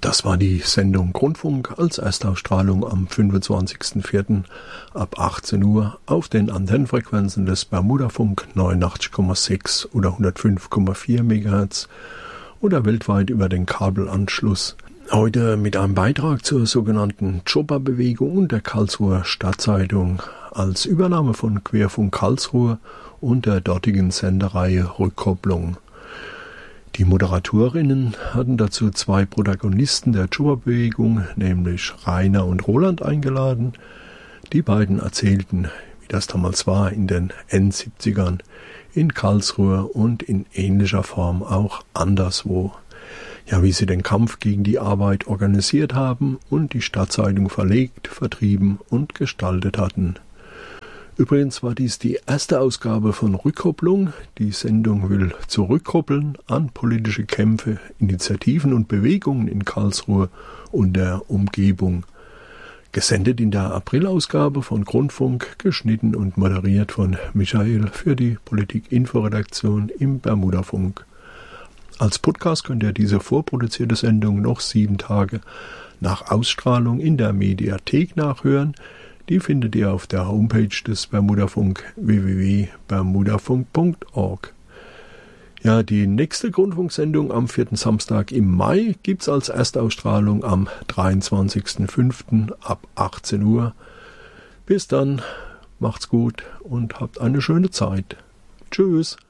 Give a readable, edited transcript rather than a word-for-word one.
Das war die Sendung Grundfunk als Erstausstrahlung am 25.04. ab 18 Uhr auf den Antennenfrequenzen des Bermudafunk 89,6 oder 105,4 MHz oder weltweit über den Kabelanschluss. Heute mit einem Beitrag zur sogenannten Jobberbewegung und der Karlsruher Stadtzeitung als Übernahme von Querfunk Karlsruhe und der dortigen Sendereihe Rückkopplung. Die Moderatorinnen hatten dazu zwei Protagonisten der Jobberbewegung, nämlich Rainer und Roland, eingeladen. Die beiden erzählten, wie das damals war in den End-70ern in Karlsruhe und in ähnlicher Form auch anderswo. Ja, wie sie den Kampf gegen die Arbeit organisiert haben und die Stadtzeitung verlegt, vertrieben und gestaltet hatten. Übrigens war dies die erste Ausgabe von Rückkopplung. Die Sendung will zurückkoppeln an politische Kämpfe, Initiativen und Bewegungen in Karlsruhe und der Umgebung. Gesendet in der Aprilausgabe von Grundfunk, geschnitten und moderiert von Michael für die Politik-Info-Redaktion im Bermudafunk. Als Podcast könnt ihr diese vorproduzierte Sendung noch 7 Tage nach Ausstrahlung in der Mediathek nachhören. Die findet ihr auf der Homepage des Bermudafunk www.bermudafunk.org. Ja, die nächste Grundfunksendung am 4. Samstag im Mai gibt's als Erstausstrahlung am 23.05. ab 18 Uhr. Bis dann, macht's gut und habt eine schöne Zeit. Tschüss.